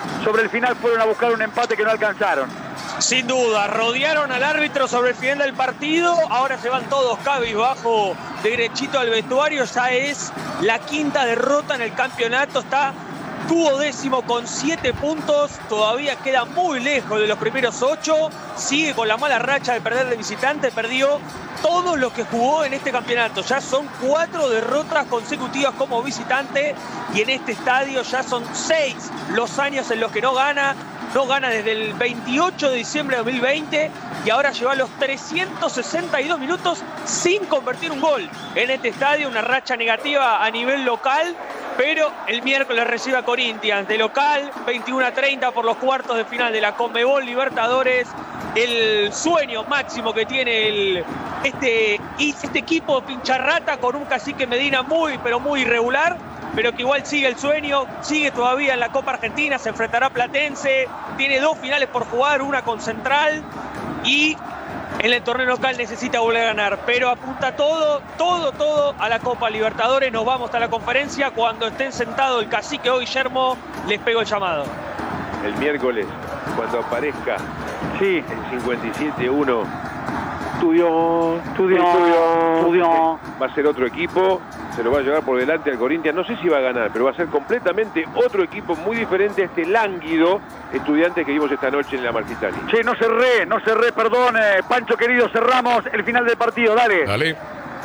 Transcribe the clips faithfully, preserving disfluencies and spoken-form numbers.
sobre el final fueron a buscar un empate que no alcanzaron. Sin duda, rodearon al árbitro sobre el final del partido, ahora se van todos cabizbajo derechito al vestuario, ya es la quinta derrota en el campeonato, está duodécimo con siete puntos, todavía queda muy lejos de los primeros ocho, sigue con la mala racha de perder de visitante, perdió todos los que jugó en este campeonato, ya son cuatro derrotas consecutivas como visitante y en este estadio ya son seis los años en los que no gana, no gana desde el veintiocho de diciembre de dos mil veinte y ahora lleva los trescientos sesenta y dos minutos sin convertir un gol en este estadio, una racha negativa a nivel local. Pero el miércoles recibe a Corinthians de local, veintiuno a treinta por los cuartos de final de la Conmebol Libertadores. El sueño máximo que tiene el, este, este equipo pincharrata con un Cacique Medina muy, pero muy irregular, pero que igual sigue el sueño, sigue todavía en la Copa Argentina, se enfrentará a Platense, tiene dos finales por jugar, una con Central y en el torneo local necesita volver a ganar, pero apunta todo, todo, todo a la Copa Libertadores. Nos vamos hasta la conferencia. Cuando estén sentados el Cacique o Guillermo, les pego el llamado. El miércoles, cuando aparezca sí. el cincuenta y siete uno, estudió, estudió, estudió. Va a ser otro equipo, se lo va a llevar por delante al Corinthians. No sé si va a ganar, pero va a ser completamente otro equipo muy diferente a este lánguido Estudiantes que vimos esta noche en la Marquitani. Che, no cerré, no cerré, perdón, eh, Pancho querido, cerramos el final del partido, dale. Dale.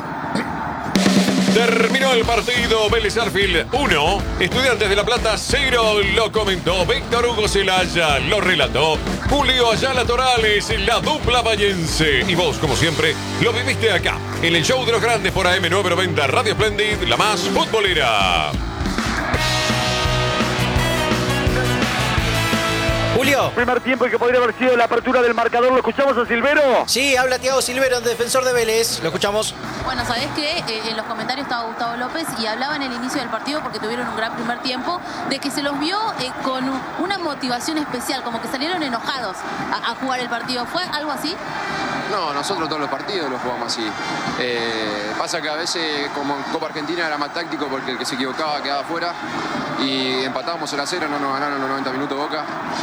Terminó el partido, Vélez Sarsfield uno, Estudiantes de La Plata cero, lo comentó Víctor Hugo Celaya, lo relató Julio Ayala Torales, la dupla vallense. Y vos, como siempre, lo viviste acá, en el show de los grandes por A M novecientos noventa, Radio Splendid, la más futbolera. Julio. Primer tiempo y que podría haber sido la apertura del marcador. ¿Lo escuchamos a Silvero? Sí, habla Thiago Silvero, defensor de Vélez. Lo escuchamos. Bueno, ¿sabés qué? Eh, en los comentarios estaba Gustavo López y hablaba en el inicio del partido, porque tuvieron un gran primer tiempo, de que se los vio eh, con una motivación especial, como que salieron enojados a, a jugar el partido. ¿Fue algo así? No, nosotros todos los partidos los jugamos así. Eh, pasa que a veces, como en Copa Argentina, era más táctico porque el que se equivocaba quedaba fuera. Y empatábamos cero a cero, no nos ganaron los noventa minutos Boca.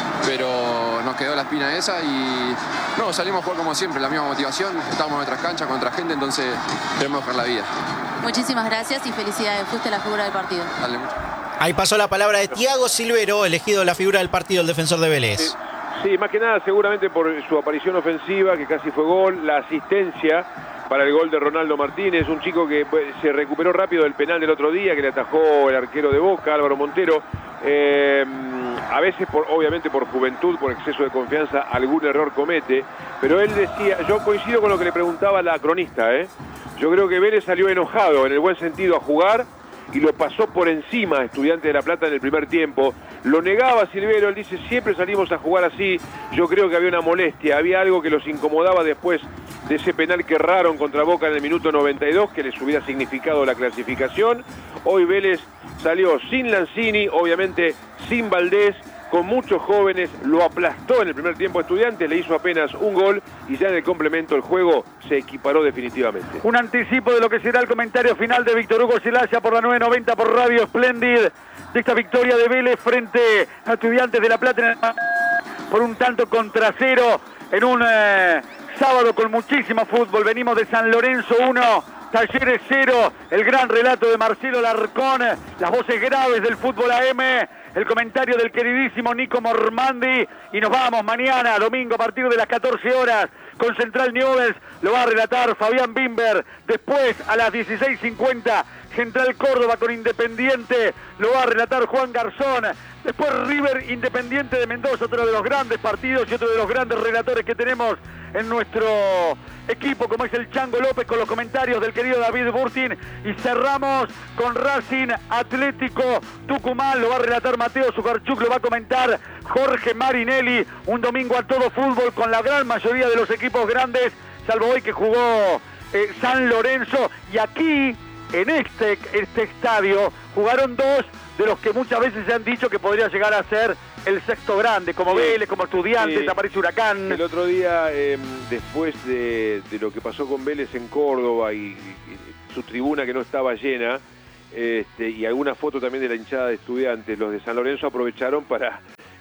Pero nos quedó la espina esa y no, salimos a jugar como siempre, la misma motivación. Estamos en nuestras canchas con otra gente, entonces queremos dejar la vida. Muchísimas gracias y felicidades. Fuiste la figura del partido. Dale mucho. Ahí pasó la palabra de Thiago Silvero, elegido la figura del partido, el defensor de Vélez. Sí. Sí, más que nada seguramente por su aparición ofensiva, que casi fue gol, la asistencia para el gol de Ronaldo Martínez, un chico que se recuperó rápido del penal del otro día, que le atajó el arquero de Boca, Álvaro Montero. Eh, a veces, por, obviamente por juventud, por exceso de confianza, algún error comete, pero él decía, yo coincido con lo que le preguntaba la cronista, ¿eh? Yo creo que Vélez salió enojado, en el buen sentido, a jugar, y lo pasó por encima a Estudiantes de La Plata en el primer tiempo. Lo negaba Silvero, él dice, siempre salimos a jugar así. Yo creo que había una molestia, había algo que los incomodaba después de ese penal que erraron contra Boca en el minuto noventa y dos, que les hubiera significado la clasificación. Hoy Vélez salió sin Lanzini, obviamente sin Valdés, con muchos jóvenes, lo aplastó en el primer tiempo a Estudiantes, le hizo apenas un gol y ya en el complemento el juego se equiparó definitivamente. Un anticipo de lo que será el comentario final de Víctor Hugo Celaya por la nueve noventa por Radio Splendid, de esta victoria de Vélez frente a Estudiantes de La Plata en el... por un tanto contra cero en un eh, sábado con muchísimo fútbol. Venimos de San Lorenzo uno, Talleres cero, el gran relato de Marcelo Larcón, las voces graves del fútbol A M, el comentario del queridísimo Nico Mormandi, y nos vamos mañana, domingo, a partir de las catorce horas, con Central Newell's, lo va a relatar Fabián Bimber. Después, a las dieciséis cincuenta, Central Córdoba con Independiente, lo va a relatar Juan Garzón. Después River Independiente de Mendoza, otro de los grandes partidos y otro de los grandes relatores que tenemos en nuestro equipo, como es el Chango López, con los comentarios del querido David Burtin. Y cerramos con Racing Atlético Tucumán, lo va a relatar Mateo Zucarchuk, lo va a comentar Jorge Marinelli. Un domingo a todo fútbol con la gran mayoría de los equipos grandes, salvo hoy que jugó eh, San Lorenzo. Y aquí, en este, este estadio, jugaron dos de los que muchas veces se han dicho que podría llegar a ser el sexto grande, como sí, Vélez, como Estudiantes, sí. Aparece Huracán. El otro día, eh, después de, de lo que pasó con Vélez en Córdoba y, y su tribuna que no estaba llena, este, y alguna foto también de la hinchada de Estudiantes, los de San Lorenzo aprovecharon para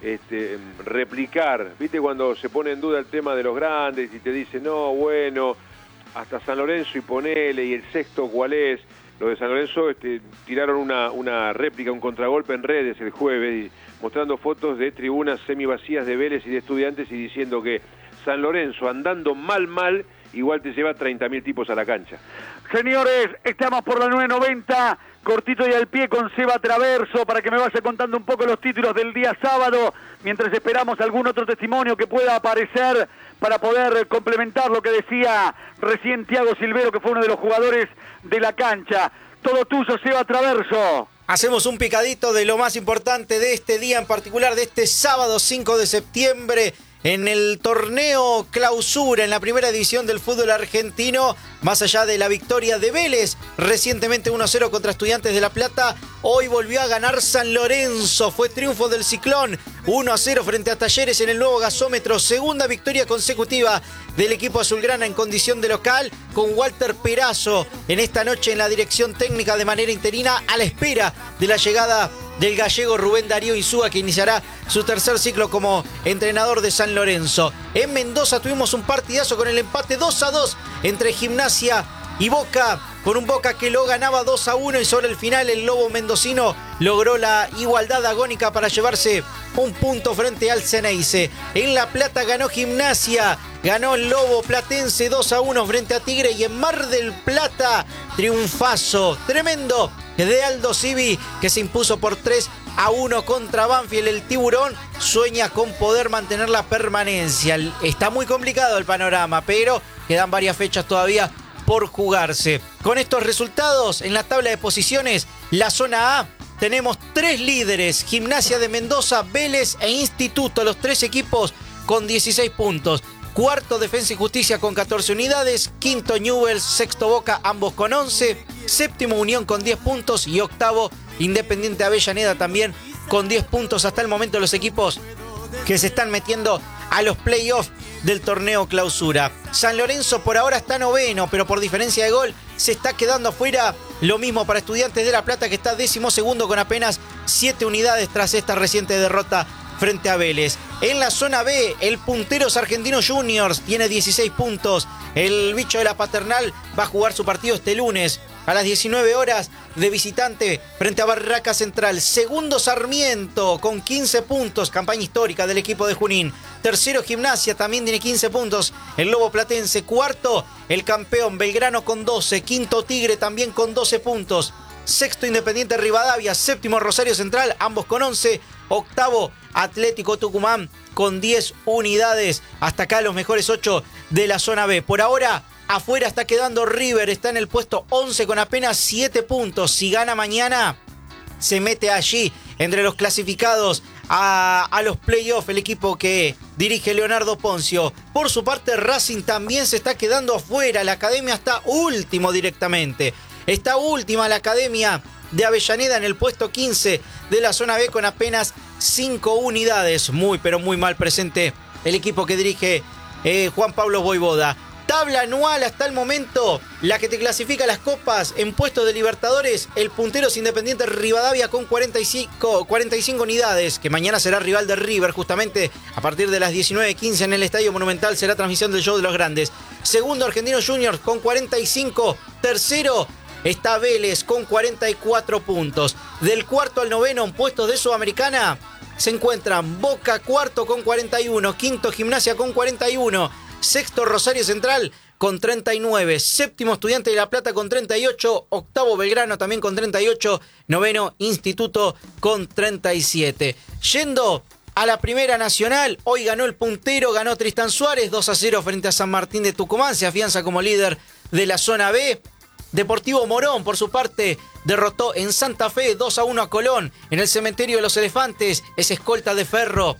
este, replicar. ¿Viste cuando se pone en duda el tema de los grandes y te dicen, no, bueno, hasta San Lorenzo y ponele, y el sexto cuál es? Los de San Lorenzo este, tiraron una, una réplica, un contragolpe en redes el jueves, y, mostrando fotos de tribunas semivacías de Vélez y de Estudiantes y diciendo que San Lorenzo, andando mal, mal, igual te lleva treinta mil tipos a la cancha. Señores, estamos por la nueve noventa, cortito y al pie con Seba Traverso, para que me vaya contando un poco los títulos del día sábado, mientras esperamos algún otro testimonio que pueda aparecer para poder complementar lo que decía recién Thiago Silvero, que fue uno de los jugadores de la cancha. Todo tuyo, Seba Traverso. Hacemos un picadito de lo más importante de este día, en particular de este sábado cinco de septiembre, en el torneo Clausura, en la primera división del fútbol argentino. Más allá de la victoria de Vélez, recientemente uno a cero contra Estudiantes de La Plata, hoy volvió a ganar San Lorenzo. Fue triunfo del Ciclón, uno a cero frente a Talleres en el nuevo gasómetro. Segunda victoria consecutiva del equipo azulgrana en condición de local, con Walter Perazo en esta noche en la dirección técnica de manera interina, a la espera de la llegada del gallego Rubén Darío Insúa, que iniciará su tercer ciclo como entrenador de San Lorenzo. En Mendoza tuvimos un partidazo con el empate dos a dos entre Gimnasia y Boca, con un Boca que lo ganaba dos a uno, y sobre el final el Lobo mendocino logró la igualdad agónica para llevarse un punto frente al Ceneice. En La Plata ganó Gimnasia, ganó el Lobo platense dos a uno frente a Tigre, y en Mar del Plata triunfazo tremendo de Aldo Civi, que se impuso por tres a uno contra Banfield. El Tiburón sueña con poder mantener la permanencia. Está muy complicado el panorama, pero quedan varias fechas todavía por jugarse. Con estos resultados en la tabla de posiciones, la zona A, tenemos tres líderes: Gimnasia de Mendoza, Vélez e Instituto, los tres equipos con dieciséis puntos. Cuarto, Defensa y Justicia con catorce unidades. Quinto, Newell's. Sexto, Boca, ambos con once. Séptimo, Unión con diez puntos. Y octavo, Independiente Avellaneda también con diez puntos. Hasta el momento los equipos que se están metiendo a los playoffs del torneo Clausura. San Lorenzo por ahora está noveno, pero por diferencia de gol se está quedando afuera. Lo mismo para Estudiantes de La Plata, que está décimo segundo con apenas siete unidades tras esta reciente derrota frente a Vélez. En la zona B, el puntero es Argentinos Juniors, tiene dieciséis puntos. El bicho de la Paternal va a jugar su partido este lunes a las diecinueve horas de visitante frente a Barraca Central. Segundo, Sarmiento con quince puntos, campaña histórica del equipo de Junín. Tercero, Gimnasia, también tiene quince puntos, el Lobo Platense. Cuarto, el campeón Belgrano con doce. Quinto, Tigre también con doce puntos. Sexto, Independiente Rivadavia. Séptimo, Rosario Central, ambos con once. Octavo, Atlético Tucumán con diez unidades. Hasta acá los mejores ocho de la zona B. Por ahora, afuera está quedando River, está en el puesto once con apenas siete puntos. Si gana mañana, se mete allí entre los clasificados a, a los playoffs, el equipo que dirige Leonardo Poncio. Por su parte, Racing también se está quedando afuera. La academia está último directamente. Está última la academia de Avellaneda en el puesto quince de la zona B con apenas cinco unidades. Muy, pero muy mal presente el equipo que dirige eh, Juan Pablo Voivoda. Tabla anual hasta el momento, la que te clasifica a las copas en puestos de Libertadores. El puntero es Independiente Rivadavia con cuarenta y cinco, cuarenta y cinco unidades, que mañana será rival de River, justamente a partir de las diecinueve quince en el Estadio Monumental será transmisión del show de los grandes. Segundo, Argentinos Juniors con cuarenta y cinco. Tercero está Vélez con cuarenta y cuatro puntos. Del cuarto al noveno en puestos de Sudamericana se encuentran Boca, cuarto con cuarenta y uno. Quinto, Gimnasia con cuarenta y uno. Sexto, Rosario Central con treinta y nueve. Séptimo, Estudiante de La Plata con treinta y ocho. Octavo, Belgrano también con treinta y ocho. Noveno, Instituto con treinta y siete. Yendo a la Primera Nacional, hoy ganó el puntero, ganó Tristán Suárez dos a cero frente a San Martín de Tucumán. Se afianza como líder de la zona B. Deportivo Morón, por su parte, derrotó en Santa Fe dos a uno a Colón. En el Cementerio de los Elefantes es escolta de Ferro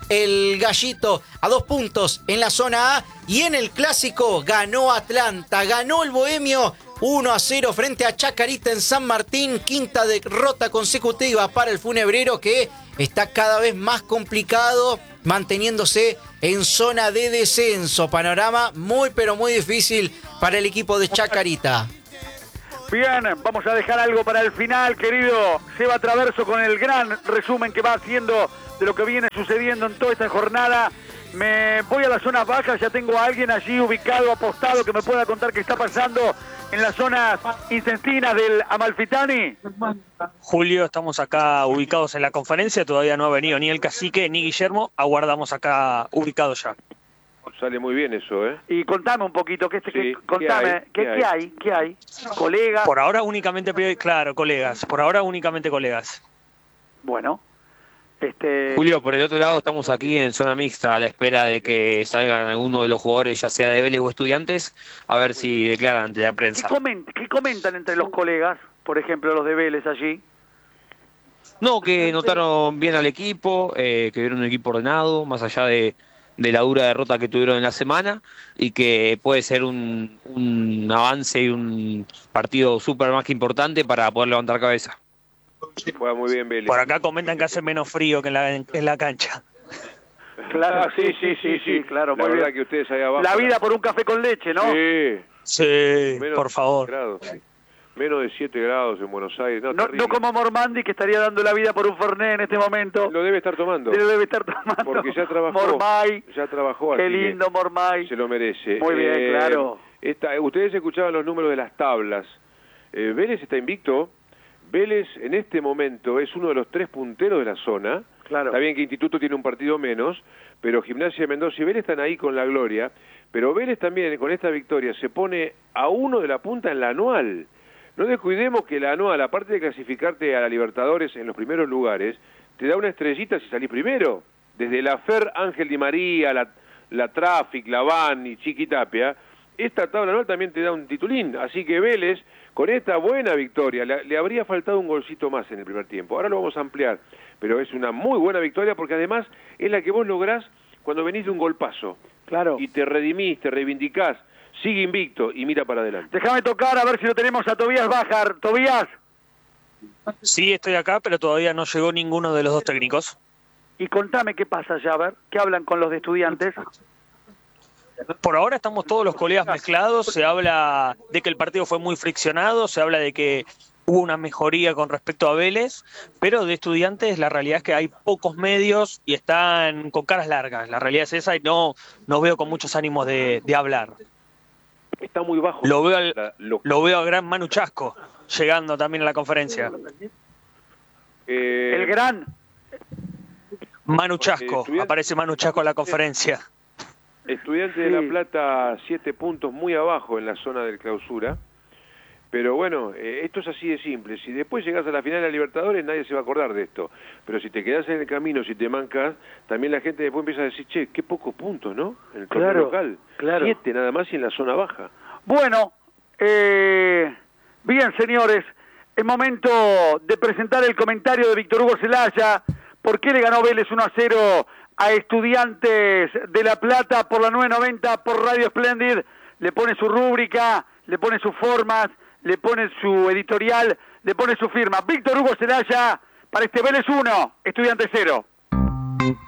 el Gallito a dos puntos en la zona A. Y en el Clásico ganó Atlanta, ganó el Bohemio uno a cero frente a Chacarita en San Martín. Quinta derrota consecutiva para el Funebrero, que está cada vez más complicado, manteniéndose en zona de descenso. Panorama muy pero muy difícil para el equipo de Chacarita. Bien, vamos a dejar algo para el final, querido Seba Traverso, con el gran resumen que va haciendo de lo que viene sucediendo en toda esta jornada. Me voy a las zonas bajas, ya tengo a alguien allí ubicado, apostado, que me pueda contar qué está pasando en las zonas intestinas del Amalfitani. Julio, estamos acá ubicados en la conferencia, todavía no ha venido ni el cacique ni Guillermo, aguardamos acá ubicados ya. Sale muy bien eso, ¿eh? Y contame un poquito, ¿qué, Sí, qué, ¿qué contame, hay? ¿qué, ¿Qué qué hay? hay? ¿Qué hay? ¿Colegas? Por ahora únicamente, claro, colegas, por ahora únicamente colegas. Bueno, este... Julio, por el otro lado estamos aquí en zona mixta a la espera de que salgan algunos de los jugadores, ya sea de Vélez o Estudiantes, a ver si declaran ante la ¿Qué, prensa. coment ¿Qué comentan entre los colegas? Por ejemplo, los de Vélez allí. No, que notaron bien al equipo, eh, que vieron un equipo ordenado, más allá de, de la dura derrota que tuvieron en la semana, y que puede ser un, un avance y un partido súper más que importante para poder levantar cabeza. Juega muy bien Vélez. Por acá comentan que hace menos frío que en la, en la cancha. Claro, ah, sí, sí, sí, sí, claro. La muy verdad bien. que ustedes ahí abajo... La vida por un café con leche, ¿no? Sí. Sí, Menos por favor. Grados. Menos de siete grados en Buenos Aires. No, No, terrible. no como Mormandi, que estaría dando la vida por un Fernet en este momento. Lo debe estar tomando. Lo debe estar tomando. Porque ya trabajó. Mormay. Ya trabajó. Qué así que lindo, Mormay. se lo merece. Muy bien, Eh, claro. Esta, ustedes escuchaban los números de las tablas. Eh, Vélez está invicto. Vélez en este momento es uno de los tres punteros de la zona. Claro. Está bien que Instituto tiene un partido menos, pero Gimnasia de Mendoza y Vélez están ahí con la gloria. Pero Vélez también con esta victoria se pone a uno de la punta en la anual. No descuidemos que la anual, aparte de clasificarte a la Libertadores en los primeros lugares, te da una estrellita si salís primero. Desde la Fer, Ángel Di María, la, la Traffic, la Van y Chiquitapia, esta tabla anual también te da un titulín. Así que Vélez, con esta buena victoria, le, le habría faltado un golcito más en el primer tiempo. Ahora lo vamos a ampliar, pero es una muy buena victoria porque además es la que vos lográs cuando venís de un golpazo. Claro. Y te redimís, te reivindicás, sigue invicto y mira para adelante. Déjame tocar a ver si lo tenemos a Tobías Bajar. Tobías. Sí, estoy acá, pero todavía no llegó ninguno de los dos técnicos. Y contame qué pasa allá, a ver. ¿Qué hablan con los de Estudiantes? Por ahora estamos todos los colegas mezclados, se habla de que el partido fue muy friccionado, se habla de que hubo una mejoría con respecto a Vélez, pero de Estudiantes la realidad es que hay pocos medios y están con caras largas. La realidad es esa y no, no veo con muchos ánimos de, de hablar. Está muy bajo. Lo veo al, La- lo- lo veo a gran Manu Chasco llegando también a la conferencia. eh, El gran. Manu Chasco, Estudiantes- aparece Manu Chasco en la conferencia. Estudiante de Sí. La Plata, siete puntos muy abajo en la zona del clausura. Pero bueno, eh, esto es así de simple. Si después llegás a la final de la Libertadores, nadie se va a acordar de esto. Pero si te quedás en el camino, si te mancas, también la gente después empieza a decir, che, qué pocos puntos, ¿no? En el torneo Claro, local. claro. Siete nada más y en la zona baja. Bueno, eh, bien, señores. Es momento de presentar el comentario de Víctor Hugo Celaya. ¿Por qué le ganó Vélez uno a cero a Estudiantes de La Plata por la nueve noventa por Radio Splendid? Le pone su rúbrica, le pone sus formas, le pone su editorial, le pone su firma. Víctor Hugo Celaya para este Vélez uno, Estudiantes cero.